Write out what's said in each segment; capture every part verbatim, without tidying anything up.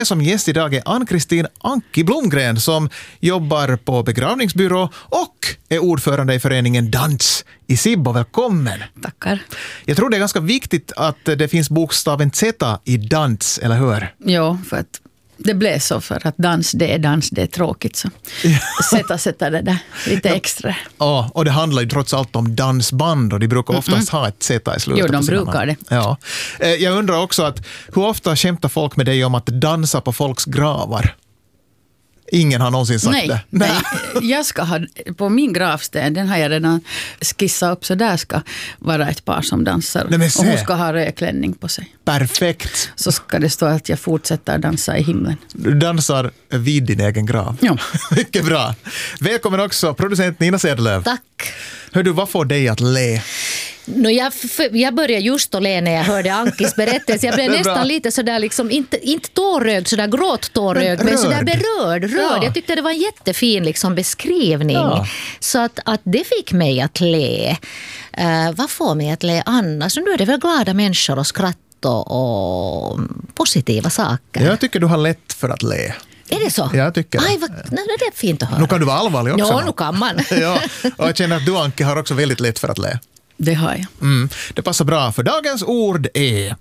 Som gäst idag är Ann-Kristin Anki Blomgren som jobbar på begravningsbyrå och är ordförande i föreningen Dans i Sibbo. Välkommen! Tackar. Jag tror det är ganska viktigt att det finns bokstaven Z i dans, eller hur? Ja, för att det blev så, för att dans, det är dans, det är tråkigt. Så sätta, sätta det där lite extra. Ja, och det handlar ju trots allt om dansband och de brukar oftast mm-mm. ha ett Z i slutet. Jo, de brukar det. Ja. Jag undrar också att hur ofta kämpar folk med dig om att dansa på folks gravar? Ingen har någonsin sagt nej, det. Nej, jag ska ha, på min gravsten, den har jag redan skissat upp, så där ska vara ett par som dansar. Nej, och hon ska ha rödklänning på sig. Perfekt. Så ska det stå att jag fortsätter dansa i himlen. Du dansar vid din egen grav. Ja. Mycket bra. Välkommen också, producent Nina Sedelöv. Tack. Hör du, vad får dig att le? No, jag, jag började just att le när jag hörde Ankis berättelse. Jag blev nästan lite sådär, liksom, inte, inte tårögd, sådär gråttårögd, men, men sådär berörd. Rörd. Ja. Jag tyckte det var en jättefin liksom, beskrivning. Ja. Så att, att det fick mig att le. Uh, vad får mig att le annars? Nu är det väl glada människor och skratt och, och positiva saker. Jag tycker du har lätt för att le. Är det så? Jag tycker Aj, vad, nej, det är fint att höra. Nu kan du vara allvarlig också. Ja, nu kan man. Ja, och jag känner att du, Anki, har också väldigt lätt för att le. Det har jag. Mm, det passar bra, för dagens ord är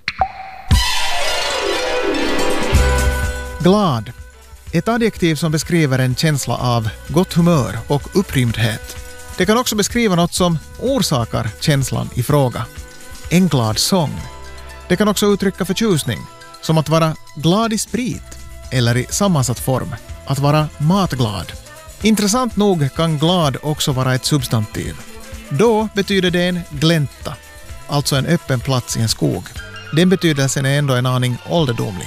glad. Ett adjektiv som beskriver en känsla av gott humör och upprymdhet. Det kan också beskriva något som orsakar känslan i fråga. En glad sång. Det kan också uttrycka förtjusning, som att vara glad i sprit eller i sammansatt form, att vara matglad. Intressant nog kan glad också vara ett substantiv. Då betyder det en glänta, alltså en öppen plats i en skog. Den betydelsen är ändå en aning ålderdomlig.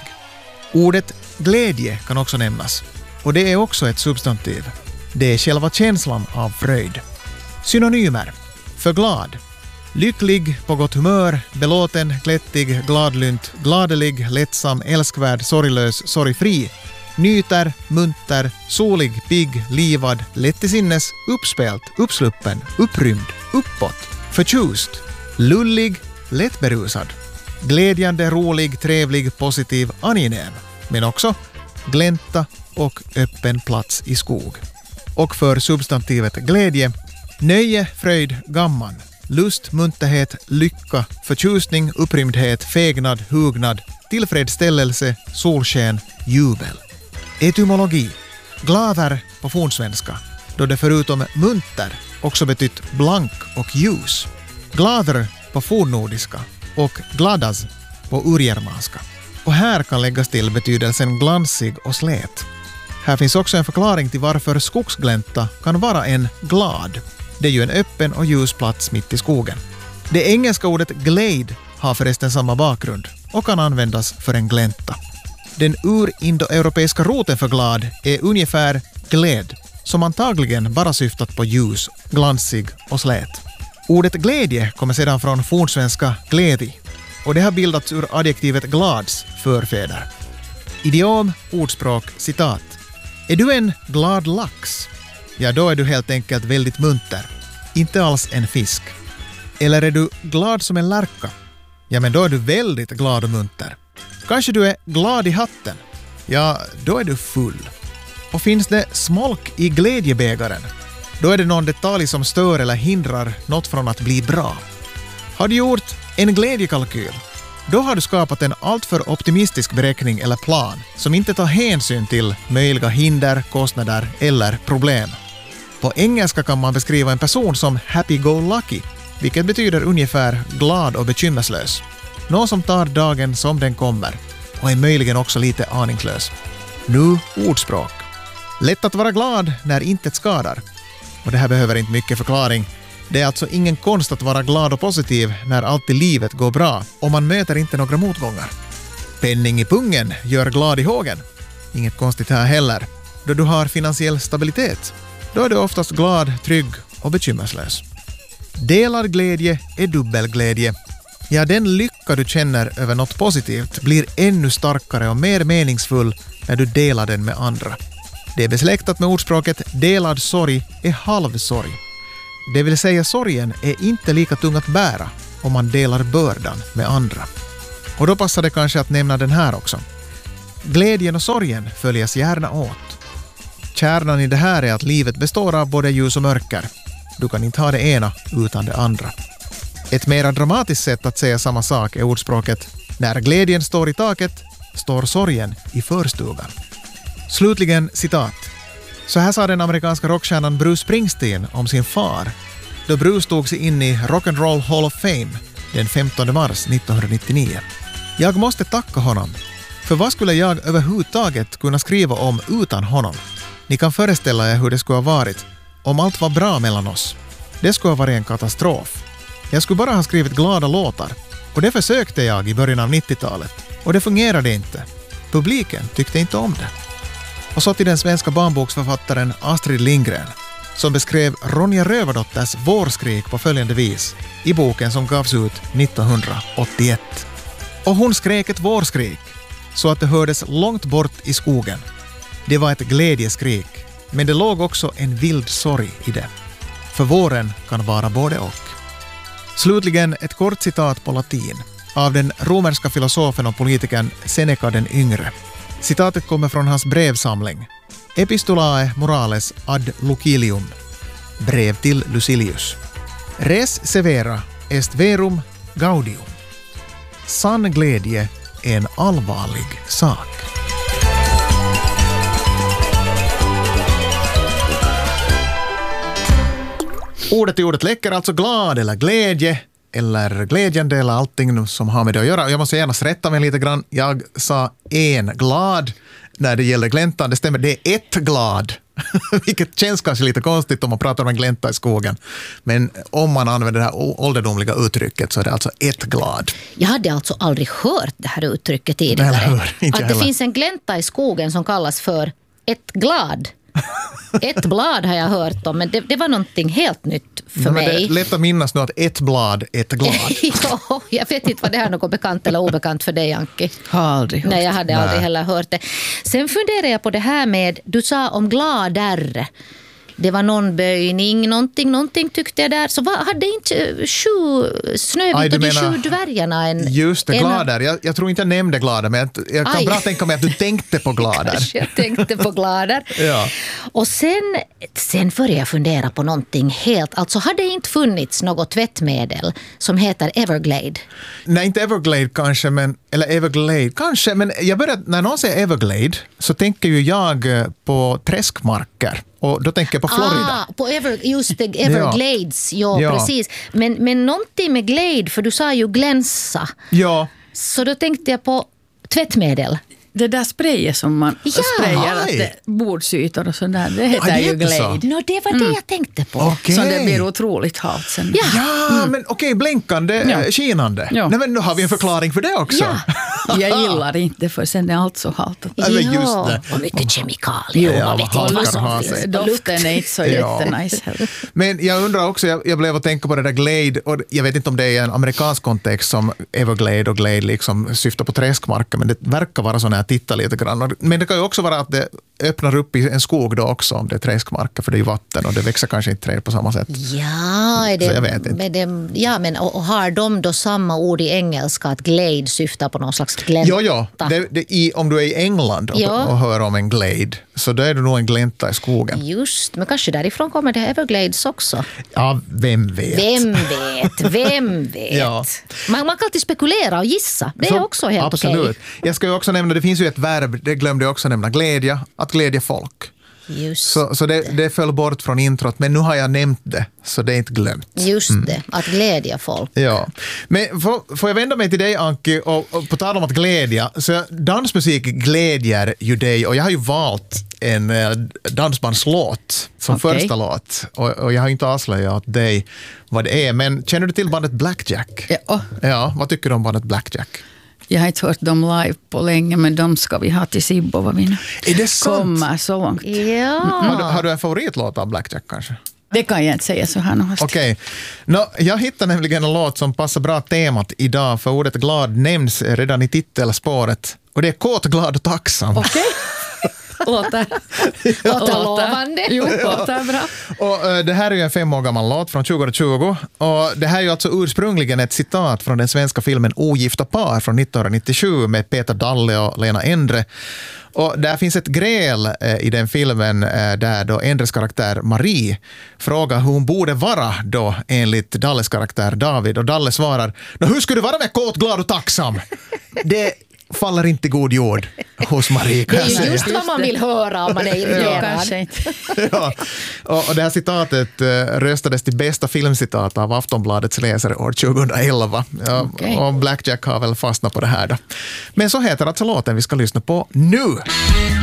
Ordet glädje kan också nämnas, och det är också ett substantiv. Det är själva känslan av fröjd. Synonymer: för glad, lycklig, på gott humör, belåten, glättig, gladlynt, gladelig, lättsam, älskvärd, sorglös, sorgfri, nyter, munter, solig, pigg, livad, lätt till sinnes, uppspelt, uppsluppen, upprymd, uppåt, förtjust, lullig, lättberusad, glädjande, rolig, trevlig, positiv, angenäm, men också glänta och öppen plats i skog. Och för substantivet glädje: nöje, fröjd, gamman, lust, munterhet, lycka, förtjusning, upprymdhet, fegnad, hugnad, tillfredsställelse, solsken, jubel. Etymologi: glader på fornsvenska, då det förutom munter också betytt blank och ljus. Glader på fornnordiska och gladas på urgermanska. Och här kan läggas till betydelsen glansig och slät. Här finns också en förklaring till varför skogsglänta kan vara en glad. Det är ju en öppen och ljus plats mitt i skogen. Det engelska ordet glade har förresten samma bakgrund och kan användas för en glänta. Den urindoeuropeiska roten för glad är ungefär gläd, som antagligen bara syftat på ljus, glansig och slät. Ordet glädje kommer sedan från fornsvenska glädje, och det har bildats ur adjektivet glads förfäder. Idiom, ordspråk, citat. Är du en glad lax? Ja, då är du helt enkelt väldigt munter. Inte alls en fisk. Eller är du glad som en lärka? Ja, men då är du väldigt glad och munter. Kanske du är glad i hatten? Ja, då är du full. Och finns det smolk i glädjebägaren? Då är det någon detalj som stör eller hindrar något från att bli bra. Har du gjort en glädjekalkyl? Då har du skapat en alltför optimistisk beräkning eller plan som inte tar hänsyn till möjliga hinder, kostnader eller problem. På engelska kan man beskriva en person som happy-go-lucky, vilket betyder ungefär glad och bekymmerslös. Någon som tar dagen som den kommer och är möjligen också lite aningslös. Nu ordspråk. Lätt att vara glad när intet skadar. Och det här behöver inte mycket förklaring. Det är alltså ingen konst att vara glad och positiv när allt i livet går bra och man möter inte några motgångar. Penning i pungen gör glad i hågen. Inget konstigt här heller. Då du har finansiell stabilitet, då är du oftast glad, trygg och bekymmerslös. Delad glädje är dubbelglädje. Ja, den lycka du känner över något positivt blir ännu starkare och mer meningsfull när du delar den med andra. Det är besläktat med ordspråket delad sorg är halv sorg. Det vill säga, sorgen är inte lika tung att bära om man delar bördan med andra. Och då passar det kanske att nämna den här också. Glädjen och sorgen följes gärna åt. Kärnan i det här är att livet består av både ljus och mörker. Du kan inte ha det ena utan det andra. Ett mera dramatiskt sätt att säga samma sak är ordspråket när glädjen står i taket står sorgen i förstugan. Slutligen citat. Så här sa den amerikanska rockstjärnan Bruce Springsteen om sin far då Bruce tog sig in i Rock'n'Roll Hall of Fame den femtonde mars nittonhundranittionio. Jag måste tacka honom. För vad skulle jag överhuvudtaget kunna skriva om utan honom? Ni kan föreställa er hur det skulle ha varit om allt var bra mellan oss. Det skulle ha varit en katastrof. Jag skulle bara ha skrivit glada låtar. Och det försökte jag i början av nittiotalet. Och det fungerade inte. Publiken tyckte inte om det. Och så till den svenska barnboksförfattaren Astrid Lindgren som beskrev Ronja Rövardotters vårskrik på följande vis i boken som gavs ut nittonhundraåttioett. Och hon skrek ett vårskrik så att det hördes långt bort i skogen. Det var ett glädjeskrik, men det låg också en vild sorg i det. För våren kan vara både och. Slutligen ett kort citat på latin av den romerska filosofen och politikern Seneca den yngre. Citatet kommer från hans brevsamling Epistolae morales ad Lucilium, brev till Lucilius. Res severa est verum gaudium. Sann glädje är en allvarlig sak. Ordet i ordet läcker alltså glad eller glädje eller glädjande eller allting som har med det att göra. Jag måste gärna rätta mig lite grann. Jag sa en glad när det gäller gläntan. Det stämmer, det är ett glad. Vilket känns kanske lite konstigt om man pratar om en glänta i skogen. Men om man använder det här ålderdomliga uttrycket så är det alltså ett glad. Jag hade alltså aldrig hört det här uttrycket tidigare. Hör, inte att det heller. finns en glänta i skogen som kallas för ett glad. Ett blad har jag hört om, men det, det var någonting helt nytt för men mig. Det är lätt att minnas nu att ett blad, ett glad. Ja, jag vet inte vad det här är något bekant eller obekant för dig, Anki. Har aldrig hört. Nej, jag hade Nej. aldrig heller hört det. Sen funderar jag på det här med, du sa om gladar. Det var någon böjning, någonting, någonting tyckte jag där. Så vad, hade inte sju Snövit Aj, du och de menar- sju dvärgarna en... Just det, en- gladar. Jag, jag tror inte jag nämnde gladar, men jag, jag kan Aj. bra tänka mig att du tänkte på gladar. Kanske jag tänkte på gladar. Ja. Och sen, sen började jag fundera på någonting helt. Alltså hade det inte funnits något tvättmedel som heter Everglade? Nej, inte Everglade kanske, men, eller Everglade kanske, men jag började, när någon säger Everglade så tänker ju jag eh, på träskmarker. Och då tänker jag på Florida. Ah, på Ever, just det, Everglades, ja, Ja. precis. Men, men någonting med glade, för du sa ju glänsa. Ja, Så då tänkte jag på tvättmedel. Det där sprayet som man Ja. sprayar att Aj. det, bordsytor och sådär, det heter det ju heter så. Glade. Nå, det var det jag tänkte på. okej. Så det blir otroligt halt sen. Ja. Ja, men okej, blänkande, Ja. ja. skinande. Ja. Nej, men nu har vi en förklaring för det också. Ja. Jag gillar inte för sen är allt så halt. Ja, men just Ja, det. och mycket kemikalier. Ja, man vet inte vad vad ska som ha finns. sig. Och lukt. Doften är inte så Ja. jättenice heller. Men jag undrar också, jag, jag blev att tänka på det där Glade, och jag vet inte om det är i en amerikansk kontext som Everglade och Glade liksom syftar på träskmarker, men det verkar vara så när jag tittar lite grann. Men det kan ju också vara att det öppnar upp i en skog då också om det är träskmarker, för det är ju vatten och det växer kanske inte träd på samma sätt. Ja, är det, Så jag vet inte. men det, ja, men och, och har de då samma ord i engelska att glade syftar på någon slags glänta? Jo, jo. Det, det, i, om du är i England och, Ja. och hör om en Glade, så då är det nog en glänta i skogen. Just, men kanske därifrån kommer det Everglades också. Ja, vem vet? Vem vet, vem vet. Ja. man, man kan alltid spekulera och gissa. Det är Så- också helt absolut. okej. Jag ska ju också nämna, det finns ju ett verb, det glömde jag också nämna, glädja, att glädja folk. Just, Så, så det, det föll bort från introt, men nu har jag nämnt det, så det är inte glömt. just det, att glädja folk. Ja. Men får, får jag vända mig till dig, Anki, och, och på tal om att glädja, så dansmusik glädjer ju dig, och jag har ju valt en eh, dansbandslåt som Okej. första låt, och, och jag har inte avslöjat dig vad det är, men känner du till bandet Blackjack? Ja, Ja, vad tycker du om bandet Blackjack? jag har inte hört dem live på länge, men de ska vi ha till Sibbo vad vi nu Är det sant? kommer så långt. Ja. Har, du, har du en favoritlåt av Blackjack kanske? Det kan jag inte säga så här något. Okej. Nå, jag hittade nämligen en låt som passar bra temat idag, för ordet glad nämns redan i titelspåret. Och det är kåt, glad och tacksam. Okej. Låter, låter lovande. Jo, låter bra. Och, uh, det här är ju en fem år gammal låt från tjugohundratjugo. Och det här är ju alltså ursprungligen ett citat från den svenska filmen Ogifta par från nittonhundranittiosju med Peter Dalle och Lena Endre. Och där finns ett gräl eh, i den filmen eh, där då Endres karaktär Marie frågar hur hon borde vara då enligt Dalles karaktär David. Och Dalle svarar, hur skulle du vara med kåt, glad och tacksam? Det faller inte god jord hos Marie, kan det är jag säga. just vad man vill höra om man är irriterad. Ja. Och, och det här citatet uh, röstades till bästa filmcitat av Aftonbladets läsare år tjugohundraelva. Ja, okay. Och Blackjack har väl fastnat på det här då. Men så heter alltså låten vi ska lyssna på nu.